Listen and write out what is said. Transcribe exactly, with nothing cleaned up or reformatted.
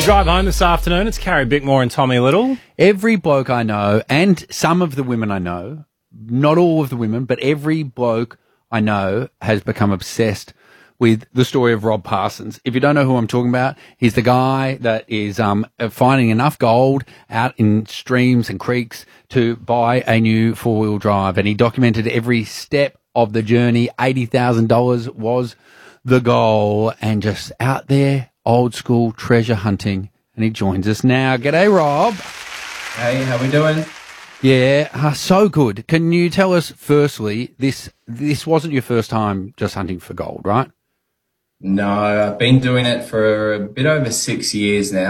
Drive home this afternoon. It's Carrie Bickmore and Tommy Little. Every bloke I know, and some of the women I know, not all of the women, but every bloke I know has become obsessed with the story of Rob Parsons. If you don't know who I'm talking about, he's the guy that is um, finding enough gold out in streams and creeks to buy a new four-wheel drive. And he documented every step of the journey. eighty thousand dollars was the goal, and just out there, old school treasure hunting. And he joins us now. G'day, Rob. Hey, how we doing? Yeah, uh, so good. Can you tell us, firstly, this this wasn't your first time just hunting for gold, right? No, I've been doing it for a bit over six years now.